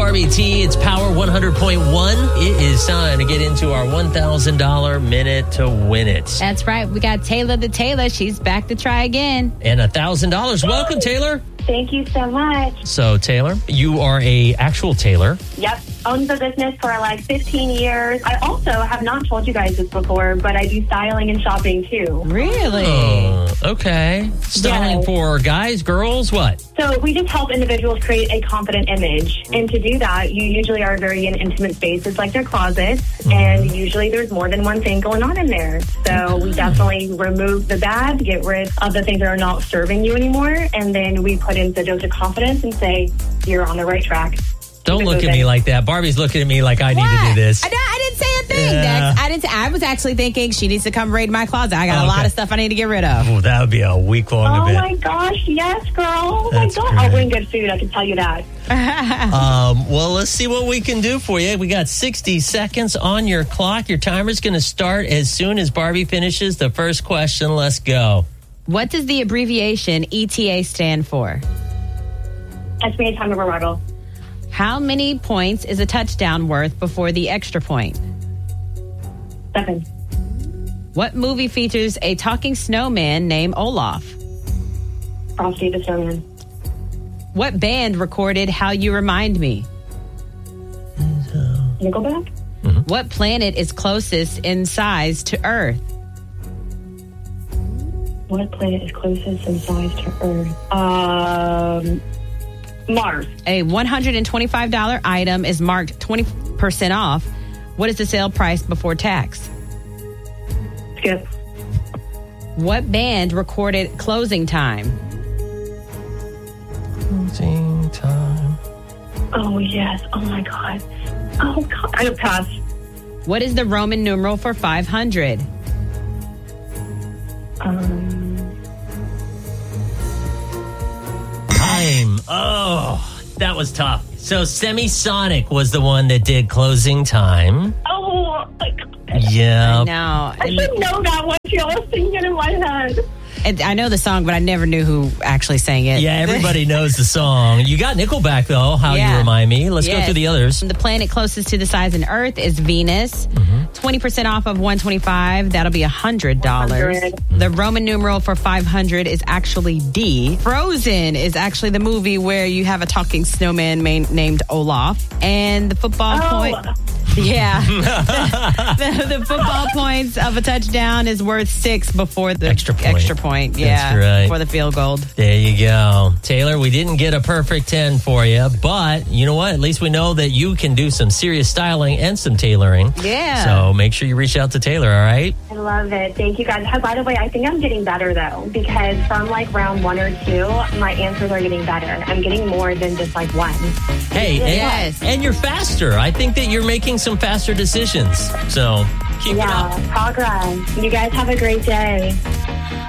Barbie T. It's Power 100.1. It is time to get into our $1,000 minute to win it. That's right. We got Taylor the Tailor. She's back to try again. And $1,000. Welcome, Taylor. Thank you so much. So, Taylor, you are a actual tailor. Yep. Owned the business for like 15 years. I also have not told you guys this before, but I do styling and shopping too. Really? Okay. Styling Yes. for guys, girls, what? So we just help individuals create a confident image. And to do that, you usually are very in intimate spaces like their closets. And usually there's more than one thing going on in there. So we definitely remove the bad, get rid of the things that are not serving you anymore. And then we put in the dose of confidence and say, you're on the right track. Don't look at me like that. Barbie's looking at me like I need to do this. I didn't say a thing. Yeah. I was actually thinking she needs to come raid my closet. I got a lot of stuff I need to get rid of. Oh, that would be a week-long Oh event. my gosh, yes, girl. Oh That's my God. great. I'll bring good food, I can tell you that. Well, let's see what we can do for you. We got 60 seconds on your clock. Your timer's going to start as soon as Barbie finishes the first question. Let's go. What does the abbreviation ETA stand for? Estimated time of arrival. How many points is a touchdown worth before the extra point? 7. What movie features a talking snowman named Olaf? Frosty the Snowman. What band recorded How You Remind Me? Nickelback? What planet is closest in size to Earth? What planet is closest in size to Earth? Mars. A $125 item is marked 20% off. What is the sale price before tax? Skip. What band recorded Closing Time? Closing time. Oh, yes. Oh, my God. Oh, God. I don't pass. What is the Roman numeral for 500? Time. Oh, that was tough. So Semisonic was the one that did Closing Time. Oh, my God. Yeah. No, I should know that one. I was singing it in my head. I know the song, but I never knew who actually sang it. Yeah, everybody knows the song. You got Nickelback, though, How You Remind Me. Let's go through the others. The planet closest to the size in Earth is Venus. 20% off of $125. That'll be $100. $100. The Roman numeral for 500 is actually D. Frozen is actually the movie where you have a talking snowman named Olaf. And the football point... Yeah. the football points of a touchdown is worth 6 before the extra point. Yeah. That's right. For the field goal. There you go. Taylor, we didn't get a perfect 10 for you, but you know what? At least we know that you can do some serious styling and some tailoring. Yeah. So make sure you reach out to Taylor, all right? I love it. Thank you, guys. By the way, I think I'm getting better, though, because from like round 1 or 2, my answers are getting better. I'm getting more than just like 1. Hey, and you're faster. I think that you're making some faster decisions. So keep it up. Progress. You guys have a great day.